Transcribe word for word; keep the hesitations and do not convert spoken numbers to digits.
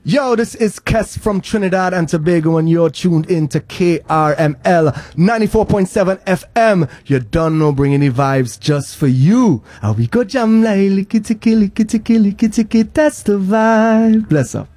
Yo, this is Kes from Trinidad and Tobago, and you're tuned in to K R M L ninety-four point seven F M. You don't know, bringing the vibes just for you. And we go jam like licky ticky, licky ticky, licky ticky. That's the vibe. Bless up.